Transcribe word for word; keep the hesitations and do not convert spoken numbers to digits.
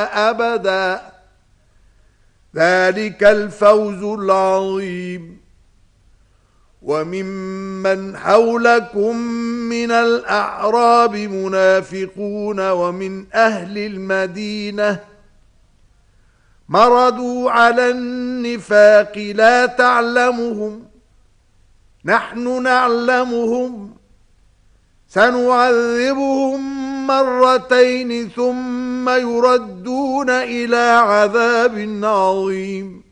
أبدا ذلك الفوز العظيم. وممن حولكم من الأعراب منافقون ومن أهل المدينة مردوا على النفاق لا تعلمهم نحن نعلمهم سنعذبهم مرتين ثم يردون إلى عذاب عظيم.